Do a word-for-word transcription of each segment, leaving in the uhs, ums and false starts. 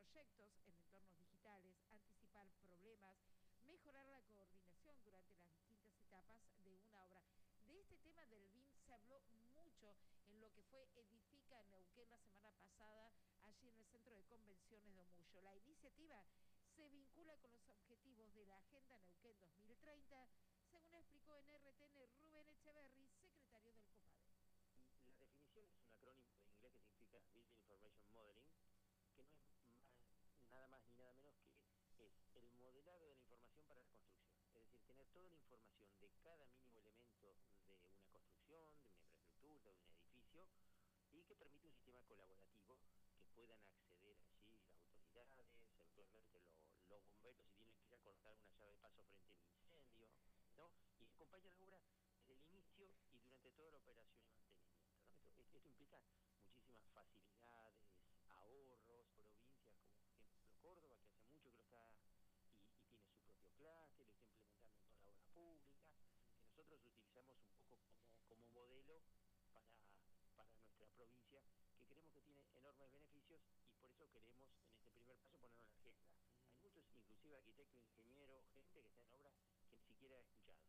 proyectos en entornos digitales, anticipar problemas, mejorar la coordinación durante las distintas etapas de una obra. De este tema del B I M se habló mucho en lo que fue Edifica Neuquén la semana pasada, allí en el Centro de Convenciones de Omullo. La iniciativa se vincula con los objetivos de la Agenda Neuquén dos mil treinta, según explicó en R T N Rubén Echeverry, secretario del COPADE. La definición es un acrónimo de inglés que significa Building Information Modeling, que no es más, nada más ni nada menos que es el modelado de la información para la construcción. Es decir, tener toda la información de cada mínimo elemento de una construcción, de una infraestructura, de un edificio, y que permite un sistema colaborativo que puedan acceder allí las autoridades, eventualmente lo, los bomberos si tienen que ir a cortar una llave de paso frente a un incendio, ¿no? Y acompaña la obra desde el inicio y durante toda la operación y mantenimiento, ¿no? Esto, esto implica muchísimas facilidades, ahorros, provincias como por ejemplo Córdoba, que hace mucho que lo está y, y tiene su propio clúster, lo está implementando en toda la obra pública, que nosotros utilizamos un poco como, como modelo para, para nuestra provincia, que creemos que tiene enormes beneficios y por eso queremos en este primer paso ponerlo en la agenda. Hay muchos, inclusive arquitectos, ingenieros, gente que está en obra que ni siquiera ha escuchado.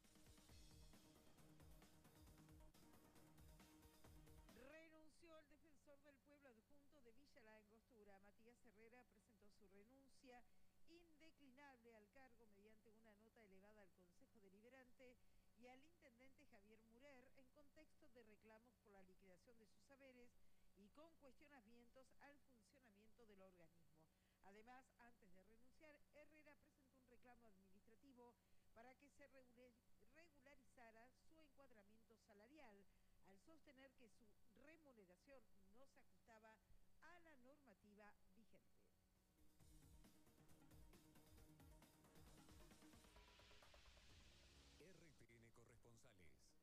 Renunció el defensor del pueblo adjunto de Villa La Angostura. Matías Herrera presentó su renuncia indeclinable al cargo mediante una nota elevada al Consejo Deliberante y al intendente Javier Murer en contexto de reclamos por la liquidación de sus saberes y con cuestionamientos al funcionamiento del organismo. Además, antes de renunciar, Herrera presentó un reclamo administrativo para que se regularizara su encuadramiento salarial, al sostener que su remuneración no se ajustaba a la normativa vigente. R T N Corresponsales.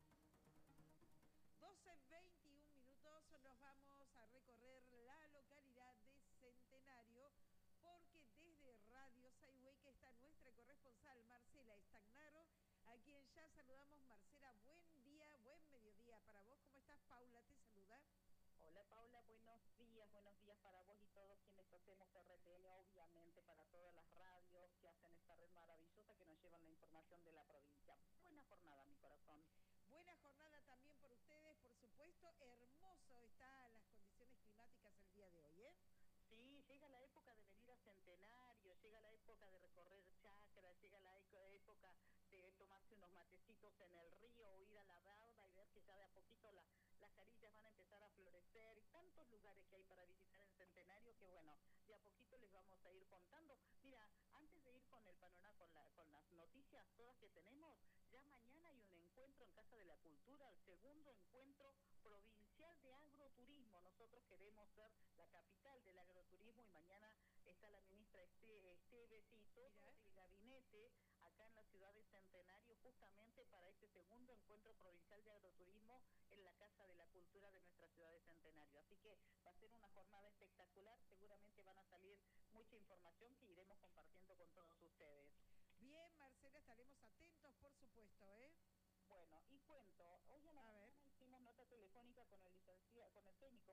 doce veintiún minutos, nos vamos a recorrer la localidad de Centenario, porque desde Radio Sayhueque está nuestra corresponsal Marcela Estagnaro, a quien ya saludamos. Marcela, buen día, buen mediodía para vos. ¿Cómo estás? Paula te saluda. Hola Paula, buenos días, buenos días para vos y todos quienes hacemos R T N, obviamente para todas las radios que hacen esta red maravillosa que nos llevan la información de la provincia. Buena jornada, mi corazón. Buena jornada también por ustedes, por supuesto. Hermoso están las condiciones climáticas el día de hoy, ¿eh? Sí, llega la época de venir a Centenario, llega la época de recorrer chacras, llega la época de tomarse unos matecitos en el río o ir a la barda y ver que ya de a poquito la, las carillas van a empezar a florecer y tantos lugares que hay para visitar en Centenario que bueno, de a poquito les vamos a ir contando. Mira, antes de ir con el panorama, con, la, con las noticias todas que tenemos, ya mañana hay un encuentro en Casa de la Cultura, el segundo encuentro provincial de agroturismo. Nosotros queremos ser la capital del agroturismo y mañana está la ministra Esteves y todo el gabinete acá en la ciudad de Centenario justamente para este segundo encuentro provincial de agroturismo en la Casa de la Cultura de nuestra ciudad de Centenario. Así que va a ser una jornada espectacular, seguramente van a salir mucha información que iremos compartiendo con todos ustedes. Bien, Marcela, estaremos atentos, por supuesto, ¿eh? Bueno, y cuento, hoy a la a mañana ver. hicimos nota telefónica con el licenciado, con el técnico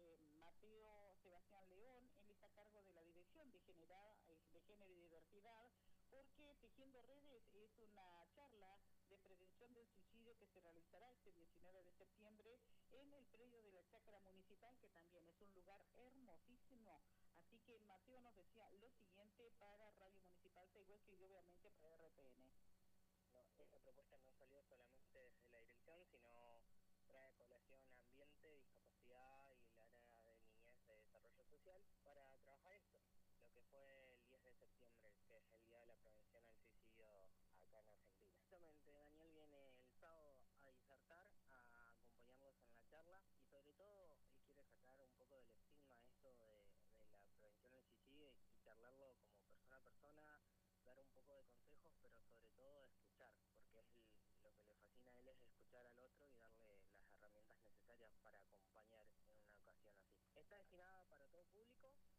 Mateo Sebastián León. Él está a cargo de la Dirección de, Genera, de Género y Diversidad, porque Tejiendo Redes es una charla de prevención del suicidio que se realizará este diecinueve de septiembre en el predio de la Chacra Municipal, que también es un lugar hermosísimo. Así que Mateo nos decía lo siguiente para Radio Municipal Sayhueque y obviamente para R T N. No, esta propuesta no salió solamente desde la dirección, sino trae a colación ambiente, discapacidad y el área de niñez de desarrollo social para trabajar esto, lo que fue el diez de septiembre, que es el Día de la Prevención al Suicidio acá en Argentina. Justamente Daniel viene el sábado a disertar, a acompañarnos en la charla y sobre todo él quiere sacar un poco del estigma esto de, de la prevención al suicidio y charlarlo como persona a persona, dar un poco de consejos, pero sobre todo escuchar, porque es el, lo que le fascina a él es escuchar al otro y darle las herramientas necesarias para acompañar en una ocasión así. Está destinada para todo público,